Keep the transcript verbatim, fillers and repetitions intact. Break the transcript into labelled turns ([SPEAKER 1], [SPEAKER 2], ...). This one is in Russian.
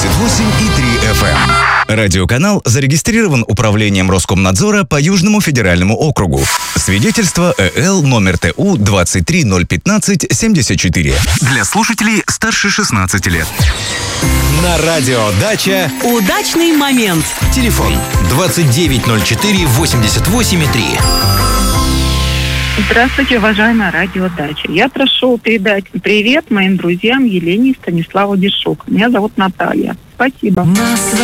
[SPEAKER 1] восемьдесят восемь и три эф эм. Радиоканал зарегистрирован Управлением Роскомнадзора по Южному федеральному округу. Свидетельство ЭЛ номер ТУ двадцать три ноль пятнадцать семьдесят четыре. Для слушателей старше шестнадцати лет.
[SPEAKER 2] На радио «Дача»
[SPEAKER 3] удачный момент.
[SPEAKER 2] Телефон двадцать девять ноль четыре восемьдесят восемь три.
[SPEAKER 4] Здравствуйте, уважаемая радио «Дача». Я прошу передать привет моим друзьям Елене и Станиславу Дешук. Меня зовут Наталья. Спасибо.